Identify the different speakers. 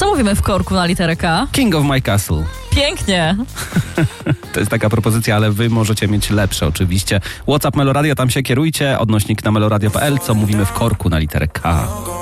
Speaker 1: Co mówimy w korku na literę K?
Speaker 2: King of My Castle.
Speaker 1: Pięknie.
Speaker 2: To jest taka propozycja, ale wy możecie mieć lepsze oczywiście. WhatsApp Meloradio, tam się kierujcie. Odnośnik na meloradio.pl. Co mówimy w korku na literę K?